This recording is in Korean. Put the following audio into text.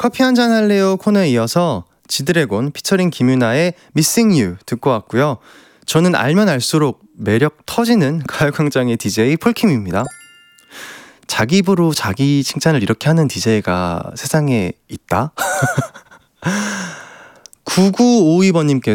커피 한잔 할래요 코너에 이어서 지드래곤 피처링 김유나의 Missing You 듣고 왔고요. 저는 알면 알수록 매력 터지는 가요광장의 DJ 폴킴입니다. 자기 입으로 자기 칭찬을 이렇게 하는 DJ가 세상에 있다? 9952번님께서